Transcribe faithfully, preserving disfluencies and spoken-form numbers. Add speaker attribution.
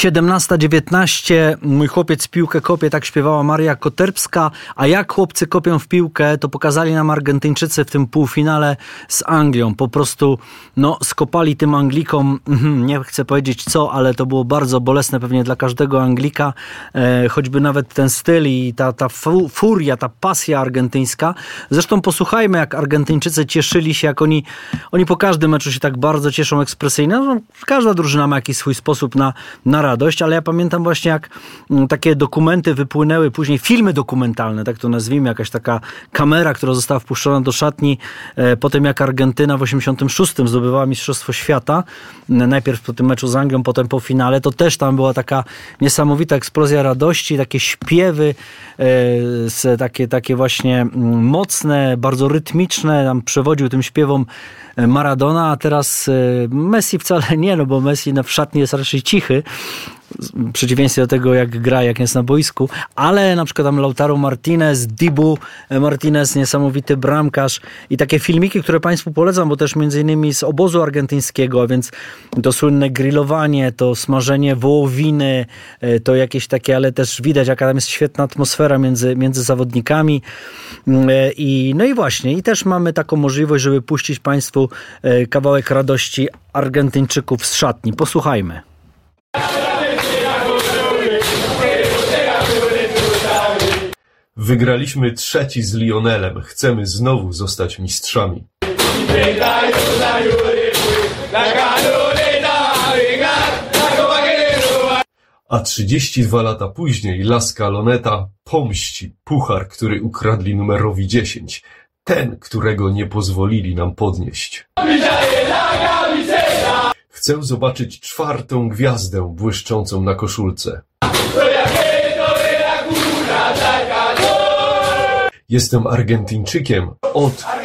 Speaker 1: siedemnasta dziewiętnaście, mój chłopiec w piłkę kopie, tak śpiewała Maria Koterbska, a jak chłopcy kopią w piłkę, to pokazali nam Argentyńczycy w tym półfinale z Anglią. Po prostu, no, skopali tym Anglikom, nie chcę powiedzieć co, ale to było bardzo bolesne pewnie dla każdego Anglika, e, choćby nawet ten styl i ta, ta fu, furia, ta pasja argentyńska. Zresztą posłuchajmy, jak Argentyńczycy cieszyli się, jak oni, oni po każdym meczu się tak bardzo cieszą ekspresyjnie. No, każda drużyna ma jakiś swój sposób na, na radość, ale ja pamiętam właśnie, jak takie dokumenty wypłynęły później, filmy dokumentalne, tak to nazwijmy, jakaś taka kamera, która została wpuszczona do szatni e, po tym, jak Argentyna w osiemdziesiątym szóstym zdobywała Mistrzostwo Świata, najpierw po tym meczu z Anglią, potem po finale, to też tam była taka niesamowita eksplozja radości, takie śpiewy, e, z, takie, takie właśnie mocne, bardzo rytmiczne, tam przewodził tym śpiewom Maradona, a teraz Messi wcale nie, no bo Messi w szatni jest raczej cichy, w przeciwieństwie do tego, jak gra, jak jest na boisku, ale na przykład tam Lautaro Martinez, Dibu Martinez, niesamowity bramkarz i takie filmiki, które Państwu polecam, bo też między innymi z obozu argentyńskiego, a więc to słynne grillowanie, to smażenie wołowiny, to jakieś takie, ale też widać, jaka tam jest świetna atmosfera między, między zawodnikami i no i właśnie, i też mamy taką możliwość, żeby puścić Państwu kawałek radości Argentyńczyków z szatni. Posłuchajmy.
Speaker 2: Wygraliśmy trzeci z Lionelem. Chcemy znowu zostać mistrzami. A trzydzieści dwa lata później La Scaloneta pomści puchar, który ukradli numerowi dziesięć. Ten, którego nie pozwolili nam podnieść. Chcę zobaczyć czwartą gwiazdę błyszczącą na koszulce. Jestem Argentyńczykiem od